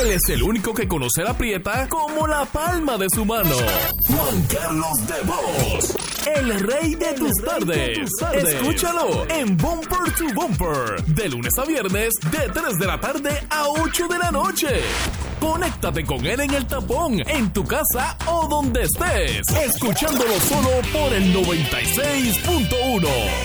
Él es el único que conoce la Prieta como la palma de su mano. Juan Carlos de Vos, el rey de tus tardes. Escúchalo en Bumper to Bumper, de lunes a viernes, de 3 de la tarde a 8 de la noche. Conéctate con él en el tapón, en tu casa o donde estés, escuchándolo solo por el 96.1.